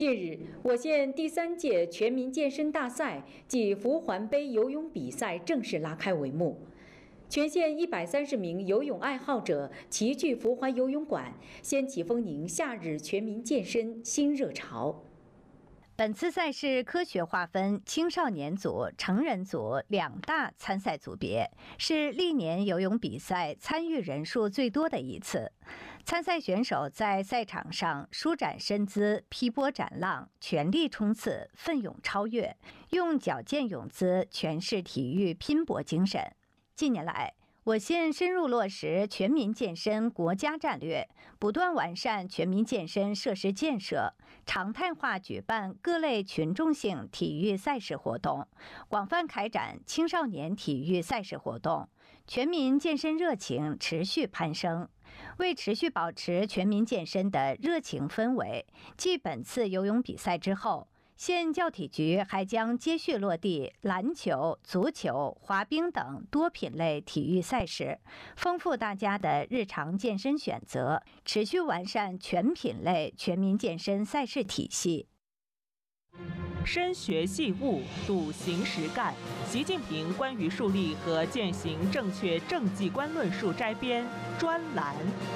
近日，我县第3届全民健身大赛暨福环杯游泳比赛正式拉开帷幕。全县130名游泳爱好者齐聚福环游泳馆，掀起丰宁夏日全民健身新热潮。 本次赛事科学划分青少年组、成人组2大参赛组别，是历年游泳比赛参与人数最多的一次。参赛选手在赛场上舒展身姿、劈波斩浪、全力冲刺、奋勇超越，用矫健泳姿诠释体育拼搏精神。近年来，我县深入落实全民健身国家战略，不断完善全民健身设施建设，常态化举办各类群众性体育赛事活动，广泛开展青少年体育赛事活动，全民健身热情持续攀升。为持续保持全民健身的热情氛围，继本次游泳比赛之后，县教体局还将接续落地篮球、足球、滑冰等多品类体育赛事，丰富大家的日常健身选择，持续完善全品类全民健身赛事体系。 深学细悟，笃行实干。习近平关于树立和践行正确政绩观论述摘编专栏。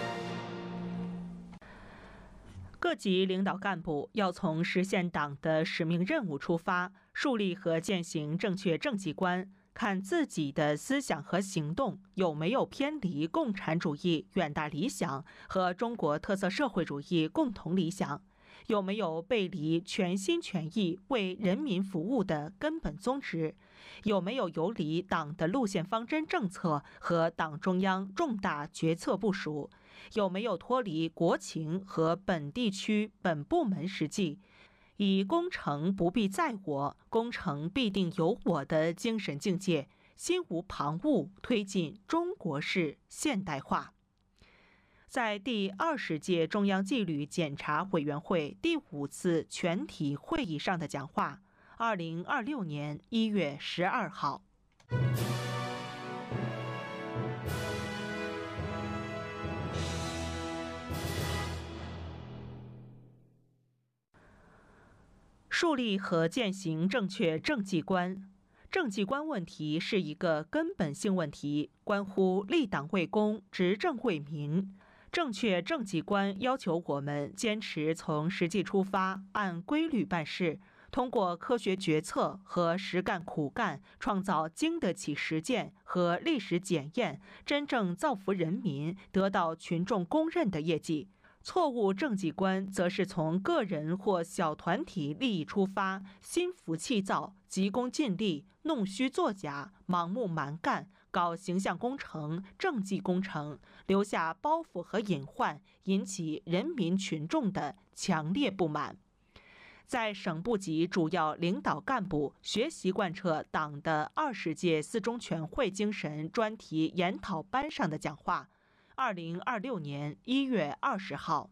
各级领导干部要从实现党的使命任务出发，树立和践行正确政绩观，看自己的思想和行动有没有偏离共产主义远大理想和中国特色社会主义共同理想，有没有背离全心全意为人民服务的根本宗旨，有没有游离党的路线方针政策和党中央重大决策部署，有没有脱离国情和本地区本部门实际，以功成不必在我，功成必定有我的精神境界，心无旁骛推进中国式现代化。在第20届中央纪律检查委员会第5次全体会议上的讲话，2026年1月12号。树立和践行正确政绩观。政绩观问题是一个根本性问题，关乎立党为公、执政为民。正确政绩观要求我们坚持从实际出发，按规律办事，通过科学决策和实干苦干，创造经得起实践和历史检验、真正造福人民、得到群众公认的业绩。错误政绩观则是从个人或小团体利益出发，心浮气躁、急功近利、弄虚作假、盲目蛮干，搞形象工程、政绩工程，留下包袱和隐患，引起人民群众的强烈不满。在省部级主要领导干部学习贯彻党的20届4中全会精神专题研讨班上的讲话，2026年1月20号。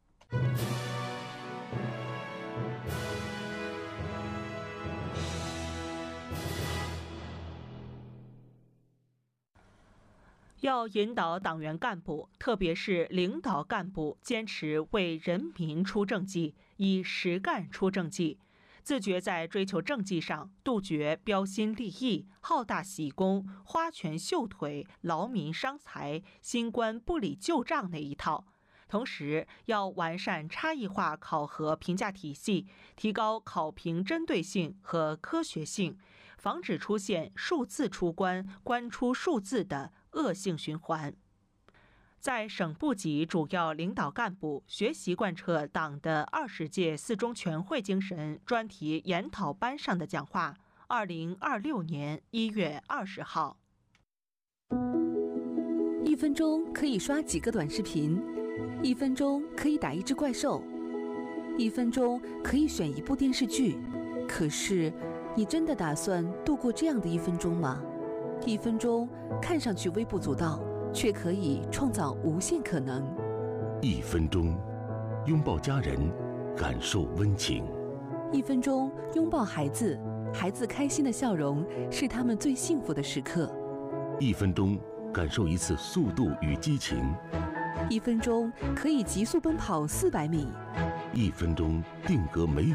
要引导党员干部，特别是领导干部，坚持为人民出政绩，以实干出政绩，自觉在追求政绩上杜绝标新立异、好大喜功、花拳绣腿、劳民伤财、新官不理旧账那一套。同时，要完善差异化考核评价体系，提高考评针对性和科学性，防止出现数字出关、关出数字的恶性循环。在省部级主要领导干部学习贯彻党的20届4中全会精神专题研讨班上的讲话，2026年1月20号。 1分钟可以刷几个短视频，1分钟可以打一只怪兽，1分钟可以选一部电视剧。可是，你真的打算度过这样的1分钟吗？1分钟看上去微不足道，却可以创造无限可能。 1分钟，拥抱家人，感受温情。 1分钟拥抱孩子，孩子开心的笑容是他们最幸福的时刻。 1分钟，感受一次速度与激情。 1分钟可以急速奔跑400米。 1分钟定格美